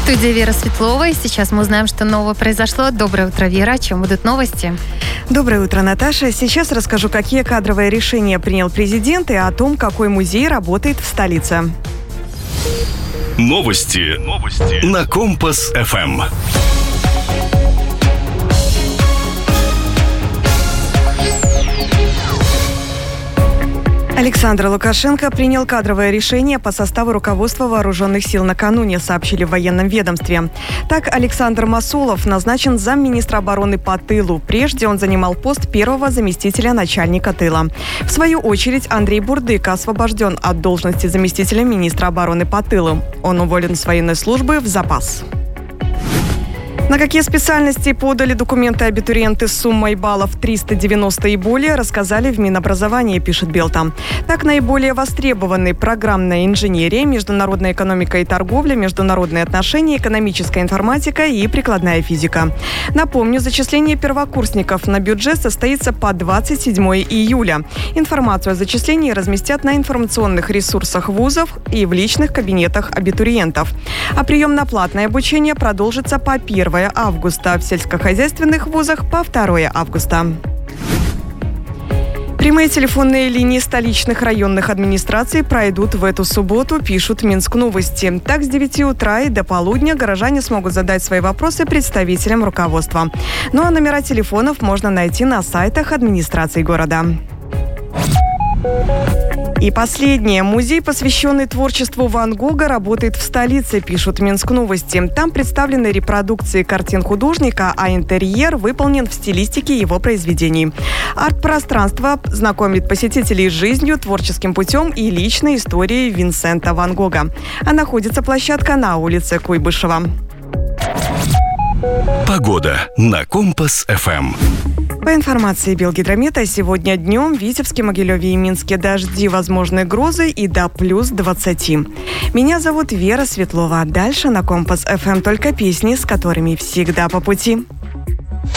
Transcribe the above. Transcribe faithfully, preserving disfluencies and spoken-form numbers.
студии Вера Светлова. И сейчас мы узнаем, что нового произошло. Доброе утро, Вера. О чем будут новости? Доброе утро, Наташа. Сейчас расскажу, какие кадровые решения принял президент и о том, какой музей работает в столице. Новости. Новости. На Компас эф эм. Александр Лукашенко принял кадровое решение по составу руководства Вооруженных сил накануне, сообщили в военном ведомстве. Так, Александр Масулов назначен замминистра обороны по тылу. Прежде он занимал пост первого заместителя начальника тыла. В свою очередь, Андрей Бурдык освобожден от должности заместителя министра обороны по тылу. Он уволен с военной службы в запас. На какие специальности подали документы абитуриенты с суммой баллов триста девяносто и более, рассказали в Минобразовании, пишет Белта. Так, наиболее востребованы программная инженерия, международная экономика и торговля, международные отношения, экономическая информатика и прикладная физика. Напомню, зачисление первокурсников на бюджет состоится по двадцать седьмое июля. Информацию о зачислении разместят на информационных ресурсах вузов и в личных кабинетах абитуриентов. А прием на платное обучение продолжится по первое августа, в сельскохозяйственных вузах по второе августа. Прямые телефонные линии столичных районных администраций пройдут в эту субботу, пишут Минск новости. Так, с девяти утра и до полудня горожане смогут задать свои вопросы представителям руководства. Ну а номера телефонов можно найти на сайтах администрации города. И последнее. Музей, посвященный творчеству Ван Гога, работает в столице, пишут Минск новости. Там представлены репродукции картин художника, а интерьер выполнен в стилистике его произведений. Арт-пространство знакомит посетителей с жизнью, творческим путем и личной историей Винсента Ван Гога. А находится площадка на улице Куйбышева. Погода на Компас эф эм. По информации Белгидромета, сегодня днем в Витебске, Могилеве и Минске дожди, возможны грозы и до плюс двадцати. Меня зовут Вера Светлова. Дальше на Компас эф эм только песни, с которыми всегда по пути.